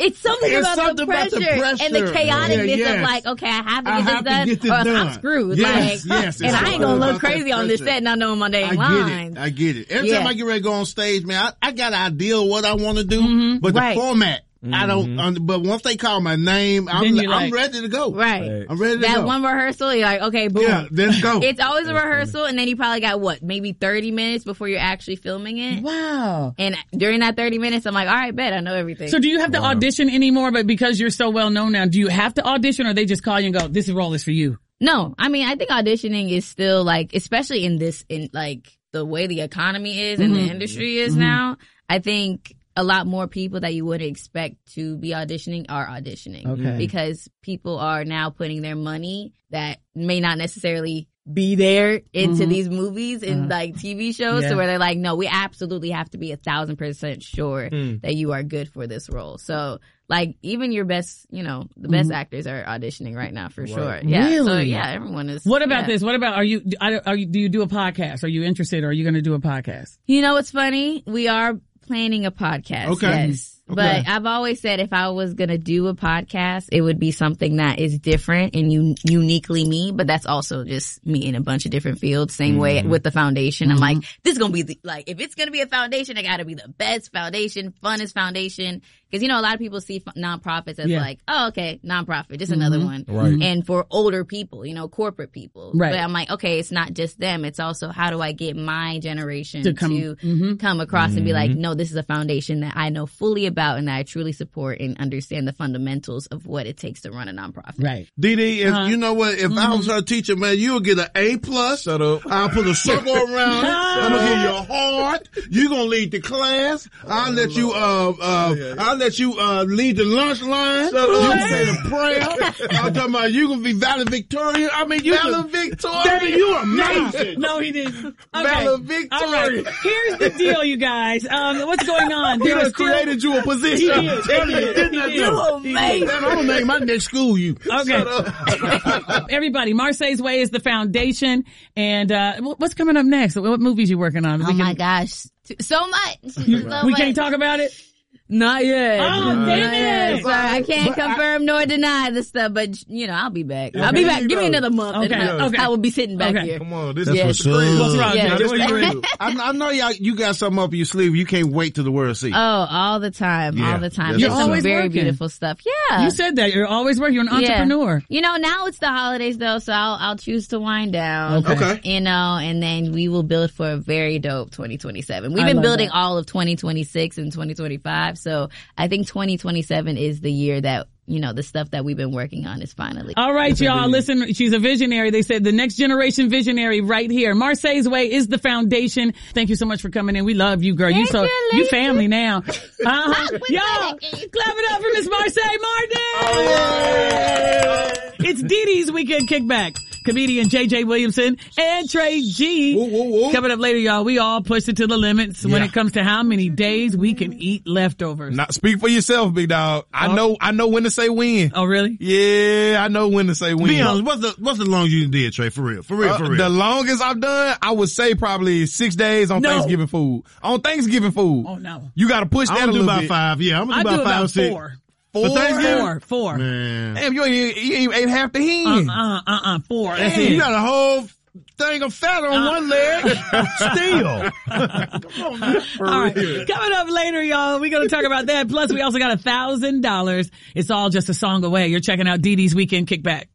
It's something about the pressure and the chaoticness of like, okay, I have to get this done or else I'm screwed. Yes. And I ain't gonna look crazy on this set not knowing my dang lines. I get it. Every time I get ready to go on stage, man, I got an idea of what I want to do, but the format, I don't, but once they call my name, I'm ready to go. Right. I'm ready to go. That one rehearsal, you're like, okay, boom. Yeah, let's go. It's always a rehearsal, and then you probably got maybe 30 minutes before you're actually filming it. Wow. And during that 30 minutes, I'm like, all right, bet, I know everything. So do you have to audition anymore, but because you're so well known now, do you have to audition or they just call you and go, this role is for you? No. I mean, I think auditioning is still like, especially in like the way the economy is and the industry is now, I think a lot more people that you wouldn't expect to be auditioning are auditioning. Okay. Because people are now putting their money that may not necessarily be there into these movies and like TV shows to where they're like, no, we absolutely have to be 1,000% sure that you are good for this role. So like even your best, the best actors are auditioning right now for sure. Yeah. Really? So yeah, everyone is. What about this? What about, do you do a podcast? Are you interested or are you going to do a podcast? You know what's funny? We are planning a podcast. Okay. Yes. But I've always said if I was going to do a podcast, it would be something that is different and uniquely me, but that's also just me in a bunch of different fields. Same way with the foundation. I'm like, this is going to be if it's going to be a foundation, it got to be the best foundation, funnest foundation. Because, a lot of people see nonprofits as like, oh, okay, nonprofit, just another one. Right. And for older people, corporate people. Right. But I'm like, okay, it's not just them. It's also how do I get my generation to come across and be like, no, this is a foundation that I know fully about and that I truly support and understand the fundamentals of what it takes to run a nonprofit. Right. Dee, you know what? If I was her teacher, man, you'll get an A+. Shut up. I'll put a circle around it. I'm gonna give you a heart. You're gonna lead the class. I'll let you lead the lunch line. You can say the prayer. I'm talking about you gonna be valedictorian. I mean, you valedictorian. Baby, you amazing. No, he didn't. Okay. Valedictorian. All right. Here's the deal, you guys. What's going on? He done created you a position. He is. You're amazing. I'm gonna make my next school you. Okay. Everybody, Marseille's Way is the foundation. And what's coming up next? What movies you working on? Oh my gosh. So much. We can't talk about it? Not yet. Oh, damn it. Sorry, I can't confirm nor deny this stuff, but I'll be back. I'll be back. Give me another month. Okay. And I will be sitting back here. Come on, this Yes. is what's wrong? Yes. I know you got something up your sleeve. You can't wait till the world sees. Oh, all the time. Yeah. All the time. Yes, You're There's some always very working. beautiful stuff. Yeah. You said that. You're always working. You're an entrepreneur. Yeah. Now it's the holidays though, so I'll choose to wind down. Okay. And then we will build for a very dope 2027. We've I been love building that. all of 2026 and 2025, so I think 2027 is the year that, the stuff that we've been working on is finally. All right, y'all. Listen, she's a visionary. They said the next generation visionary right here. Marseille's Way is the foundation. Thank you so much for coming in. We love you, girl. You family now. Y'all, clap it up for Miss Marseille Martin. It's Dee Dee's Weekend Kickback. Comedian JJ Williamson and Trey G. Whoa. Coming up later, y'all. We all push it to the limits when it comes to how many days we can eat leftovers. Not speak for yourself, big dog. I know when to say when. Oh, really? Yeah, I know when to say when. Be honest, what's the longest you did, Trey? For real. The longest I've done, I would say probably 6 days on Thanksgiving food. On Thanksgiving food. Oh, no. You gotta push that a do little about bit. 5. Yeah, I'm gonna do about 5 or 6. 4. For Thanksgiving? 4. Man. Damn, you ain't ate half the hen. 4. That's Damn, it. you got a whole thing of fat on one leg. Still. Come on, man. All right. Coming up later, y'all, we're going to talk about that. Plus, we also got $1,000. It's all just a song away. You're checking out Dee Dee's Weekend Kickback.